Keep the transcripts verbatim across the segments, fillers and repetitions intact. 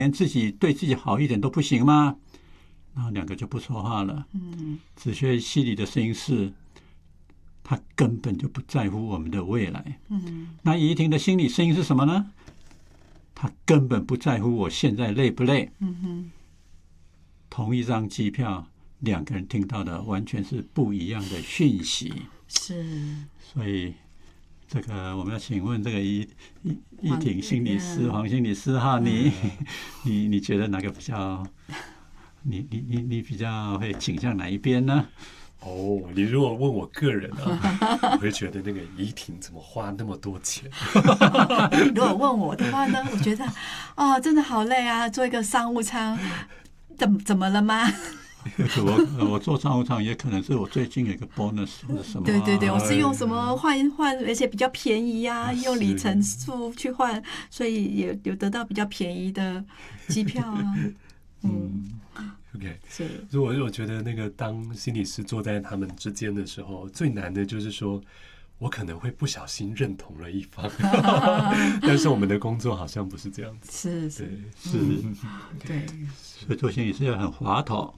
连自己对自己好一点都不行吗？然后两个就不说话了。嗯，子轩心里的声音是，他根本就不在乎我们的未来。嗯，那怡婷的心理声音是什么呢？他根本不在乎我现在累不累。嗯哼，同一张机票，两个人听到的完全是不一样的讯息。 是， 所以这个我们要请问这个怡怡怡婷心理师黄心理师哈，你你你觉得哪个比较？你你你你比较会倾向哪一边呢？ 哦，你如果问我个人啊，我会觉得那个怡婷怎么花那么多钱？ 如果问我的话呢，我觉得哦，真的好累啊，做一个商务舱，怎怎么了吗？ 我我做商务舱也可能是我最近有一个 bonus 或者什么、啊。 对对对，我是用什么换换，而且比较便宜啊，用里程数去换，所以也有得到比较便宜的机票啊。嗯。 OK， 是。 所以我我觉得那个当心理师坐在他们之间的时候，最难的就是说，我可能会不小心认同了一方，但是我们的工作好像不是这样子。 是是是， 对， 所以做心理师要很滑头，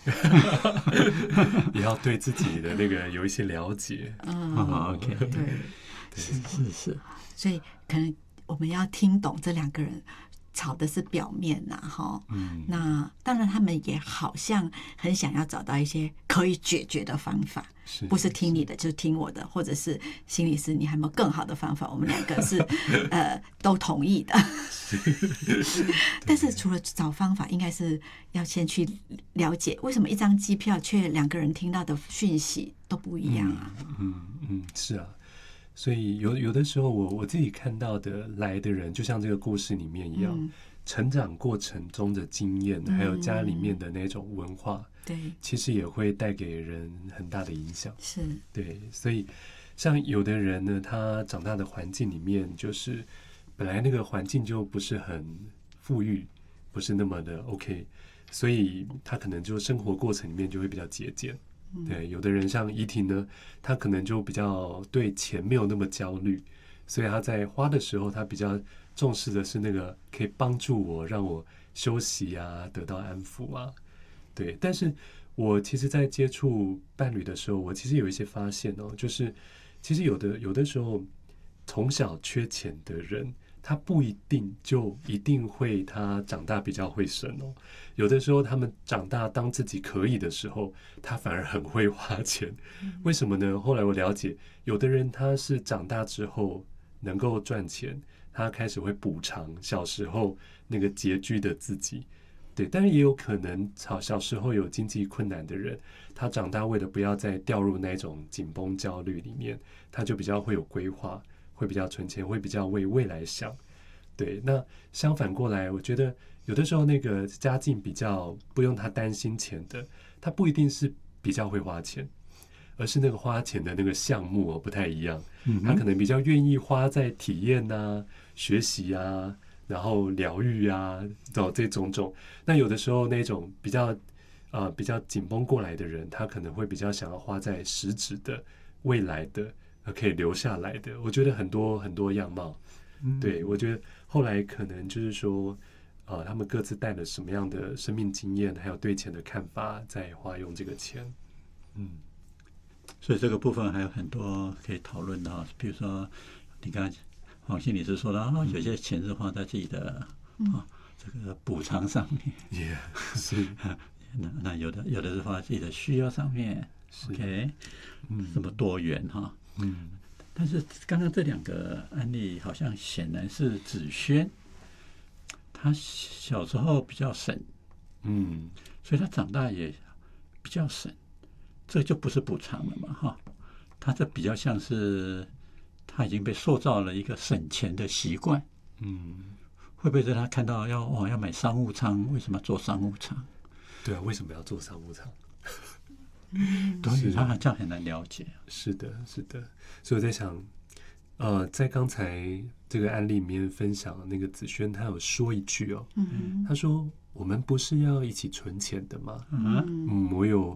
也要对自己的那个有一些了解。 嗯 ，OK， 对， 是是是， 所以可能我们要听懂这两个人吵的是表面呐，哈，嗯，那当然他们也好像很想要找到一些可以解决的方法， 是不是听你的就是听我的，或者是心理师你还有没有更好的方法？我们两个是呃都同意的，但是除了找方法，应该是要先去了解为什么一张机票却两个人听到的讯息都不一样啊？ 嗯 嗯, 嗯，是啊。所以有有的时候我我自己看到的来的人，就像这个故事里面一样，嗯、成长过程中的经验，还有家里面的那种文化， 对、嗯， 其实也会带给人很大的影响。 是， 对，所以像有的人呢，他长大的环境里面，就是本来那个环境就不是很富裕，不是那么的 OK， 所以他可能就生活过程里面就会比较节俭。对，有的人像怡婷呢，他可能就比较对钱没有那么焦虑，所以他在花的时候，他比较重视的是那个可以帮助我，让我休息啊，得到安抚啊。对，但是我其实在接触伴侣的时候，我其实有一些发现哦，就是其实有的有的时候从小缺钱的人，他不一定就一定会他长大比较会省哦。有的时候他们长大当自己可以的时候，他反而很会花钱。为什么呢？后来我了解，有的人他是长大之后能够赚钱，他开始会补偿小时候那个拮据的自己。对，但是也有可能小小时候有经济困难的人，他长大为了不要再掉入那种紧绷焦虑里面，他就比较会有规划，会比较存钱，会比较为未来想。对，那相反过来，我觉得有的时候那个家境比较不用他担心钱的，他不一定是比较会花钱，而是那个花钱的那个项目、哦、不太一样。他可能比较愿意花在体验啊、学习啊，然后疗愈啊，这种种。那有的时候那种比较呃比较紧绷过来的人，他可能会比较想要花在实质的、未来的、可以留下来的。我觉得很多很多样貌。对，我觉得后来可能就是说，呃，他们各自带了什么样的生命经验，还有对钱的看法，在花用这个钱。嗯， 所以这个部分还有很多可以讨论的，比如说你刚才黄心理师说的，哦，有些钱是花在自己的、嗯哦、这个补偿上面， yeah, 是那那有的有的是花在自己的需要上面 ，OK， 嗯，这么多元哈，嗯。但是刚刚这两个案例好像显然是子轩，他小时候比较省，嗯，所以他长大也比较省，这就不是补偿了嘛，哈，他这比较像是他已经被塑造了一个省钱的习惯，嗯，会不会在他看到要哦要买商务舱，为什么要做商务舱？ 对啊，为什么要做商务舱？ 对，他这样很难了解。 是的，是的，所以我在想，呃，在刚才这个案例里面分享的那个子轩，他有说一句哦，嗯、他说：“我们不是要一起存钱的吗？”嗯，嗯我有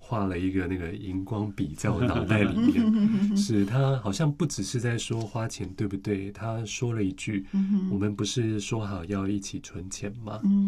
画了一个那个荧光笔在我脑袋里面，是他好像不只是在说花钱对不对，他说了一句，我们不是说好要一起存钱吗？